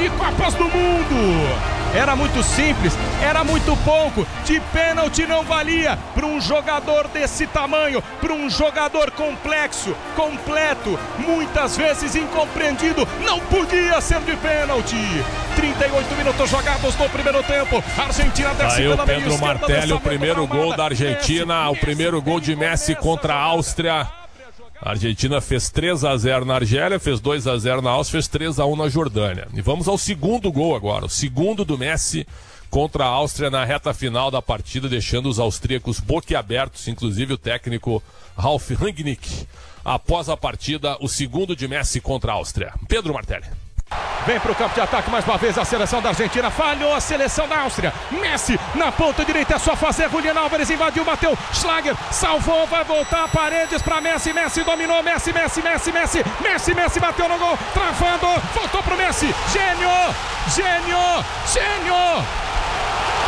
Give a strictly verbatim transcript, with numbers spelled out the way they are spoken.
de Copas do Mundo. Era muito simples, era muito pouco, de pênalti não valia para um jogador desse tamanho, para um jogador complexo, completo, muitas vezes incompreendido, não podia ser de pênalti. trinta e oito minutos jogados no primeiro tempo, a Argentina desce Aí o pela meia Pedro esquerda, Martelli, o lançamento primeiro pra gol Almada. da Argentina, Messi, o primeiro Messi, gol de Messi contra a Áustria. A Argentina fez três a zero na Argélia, fez dois a zero na Áustria, fez três a um na Jordânia. E vamos ao segundo gol agora, o segundo do Messi contra a Áustria na reta final da partida, deixando os austríacos boquiabertos, inclusive o técnico Ralf Rangnick. Após a partida, o segundo de Messi contra a Áustria. Pedro Martelli. Vem para o campo de ataque mais uma vez a seleção da Argentina. Falhou a seleção da Áustria. Messi na ponta direita, é só fazer. Julián Álvares invadiu, bateu. Schlager salvou, vai voltar. Paredes para Messi. Messi dominou. Messi, Messi, Messi, Messi. Messi, Messi bateu no gol. Travando. Voltou para o Messi. Gênio, gênio, gênio.